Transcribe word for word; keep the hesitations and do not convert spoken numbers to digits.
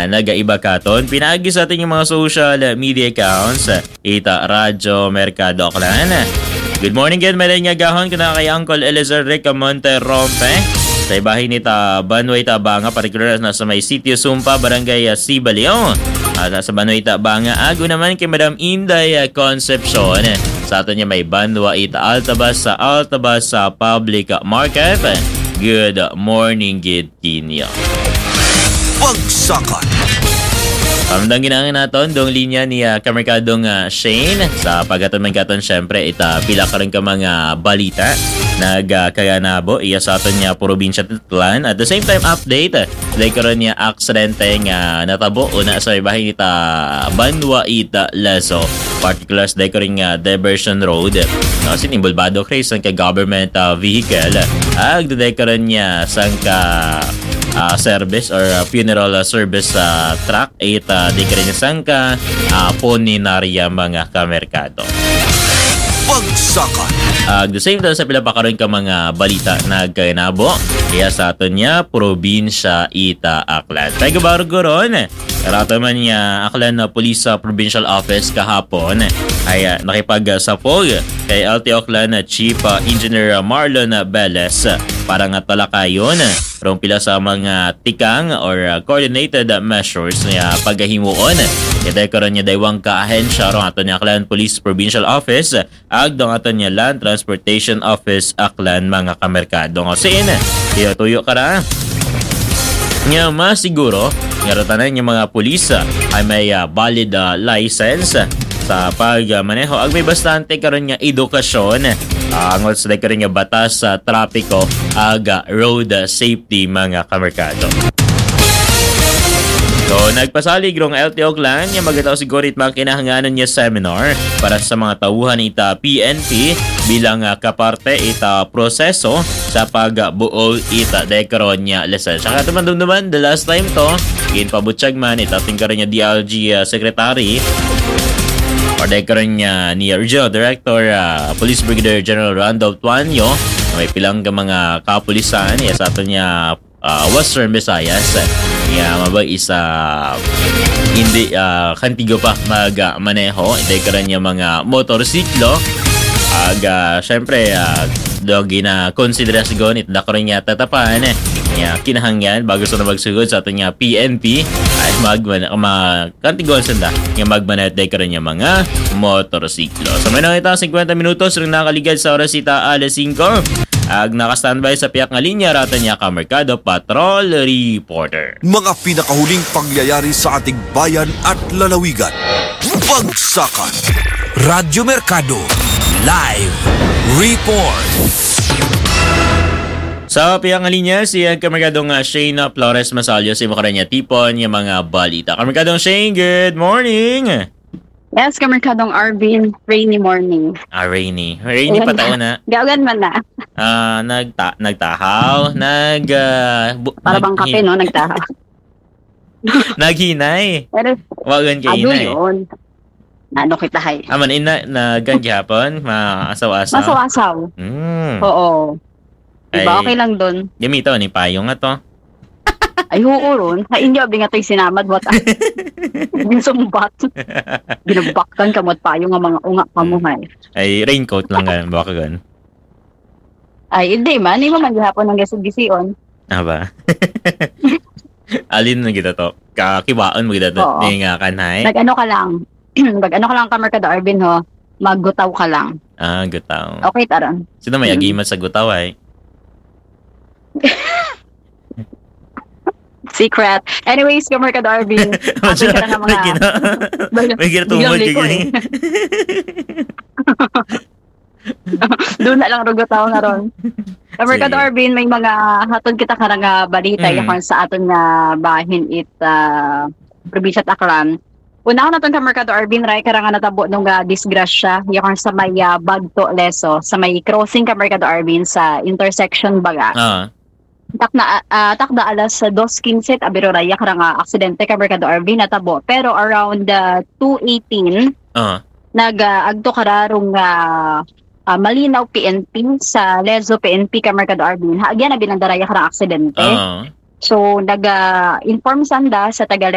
nga nagaiba katon. Pinaagi sa ating yung mga social media accounts. Ita Radyo Mercado Aklan. Good morning again, may nga gahon ko na kay Uncle Eliezer Rick Monterrompe. Sa ibahin ni ta Banway Tabanga, particular na sa may sitio Sumpa, Barangay Sibaliao. At sa Banway Tabanga, ago naman kay Madam Inday Concepcion. Sa ato niya may Banwa Ita Altabas sa Altabas sa Public Market. Good morning, Gid Kinyo. Pagsakan. Pamandang ginangin natin dong linya ni uh, Kamerkadong uh, Shane. Sa pagkatan man katon, syempre, ita pila ka rin ka mga balita. Nagkaganabo, uh, iya sa aton niya probinsya Titlan. At the same time, update. Uh, like karon niya aksidente nga natabo. Una sa ibahin ita Banwa Ita Lazo. Particulars, like karon nga Diversion Road. No, sinimbulbado Chris, ang ka-government uh, vehicle. Ag, like karon niya sang ka... Uh, service or uh, funeral uh, service uh, truck at uh, di ka rin sangka uh, poninarya mga kamerkado. Pagsakan. Uh, the same time sa pila pa karon ka mga balita na kainabo kaya sa aton niya probinsya ita Aklan. Tayo bargo ron. Karata man niya Aklan na Police uh, Provincial Office kahapon ay uh, nakipagsapog kay L T O Aklan na Chief uh, Engineer uh, Marlon Beles uh, para nga talakayon rong pila sa mga tikang or uh, coordinated uh, measures na paghahimuon. Kaya karon niya daywang kaahensya rong aton niya Aklan Police Provincial Office ag dong aton niya Land Transportation Office Aklan mga kamerkado. O siin, tiyo tuyo ka na. Nga masiguro, nga ratanan yung mga pulis ay may uh, valid uh, license sa pagmaneho. Ag may bastante karon nga edukasyon uh, ang sa karon nga batas sa uh, trapiko ag uh, road uh, safety mga kamerkado. So, nagpasalig rong L T O Aklan nga magataw siguro it mga kinahanganan niya seminar para sa mga tauhan ita P N P bilang uh, kaparte ita proseso sa pagbuo ita dekaron niya lisensya. Kaya naman naman the last time to, ginpabutsag man ita tingkaron niya D L G uh, Secretary or dekaron niya ni Regional Director uh, Police Brigadier General Randolph Tuanyo na may pilang ka mga kapulisan iya sa ato niya uh, Western Visayas. Nga mabag isa hindi uh, kantigo pa magmaneho. Hindi ka rin yung mga motorsiklo. Ag uh, syempre uh, dogi na konsidera sigon ito na ko rin niya tatapan eh. Nga kinahangyan bago sa nabagsugod sa ating P N P ay magman mag kantigon sanda nga magmaneho hindi ka rin yung mga motorsiklo. So may nakita fifty minutos rin nakaligad sa oras ita alas singko. Ag naka-standby sa piyak nga linya rata niya Kamerkado Patrol Reporter. Mga pinakahuling pangyayari sa ating bayan at lalawigan. Pagsakan. Radyo Mercado Live Report. Sa piyak nga linya si Kamerkadong Shane Flores Masalio si makaran niya tipon yung mga balita. Kamerkadong Shane, good morning! Yes, Kamerkadong Arvin, rainy morning. Ah, rainy. Rainy pa taon na. Gawgan man na. Ah, nagta nagtahaw, nag uh, bu- para bang kape, no? Nagtahaw. Naghinay. Pero, wagan kay ado hinay. yun. Ano kita, hay. Aman, ina, nagangyapon, maasaw-asaw. Masaw-asaw. Mm. Oo. Diba, Ay, okay lang dun. Gamito, ni payong nga to. Ay, huuron. Sa inyo, abing ito'y sinamad, what? Ginsumbat. Ginabaktan ka mo't payo nga mga unga pamuhay. Ay, raincoat lang gan, baka gan. Ay, hindi man. Hindi mo man gihapon ng gasig-gision. Ah ba? Alin na kita to? Kakibaon mo kita to? Oo. Hindi nga kanay? Nag-ano ka lang. Nag-ano ka lang, Kamerkado Arvin, ho. Maggutaw ka lang. Ah, gutaw. Okay, taron. Sino may agimat sa gutaw ay? Secret. Anyways, Kamerkado Arvin. Happy ka na ng mga... May ginatumod ka eh. Doon na lang rugutaw na ron. Kamerkado Arvin, may mga hatod kita ka nga balita mm. yakon sa aton nga bahin it uh, probinsya Aklan. Una ko na itong Kamerkado Arvin, ray karang nga natabo nung uh, disgrasya yakon sa may uh, Bagto Leso, sa may crossing Kamerkado Arvin sa intersection baga. Ah. Tak na uh, takda alas dos quince abiro raya karang uh, aksidente Kamerkado Arvin natabo, pero around uh, two eighteen uh. nag uh, agto kararong uh, uh, Malinaw P N P sa Lezo P N P Kamerkado Arvin. Haagyan na bilang daraya karang aksidente. Uh. So nag uh, inform sanda sa taga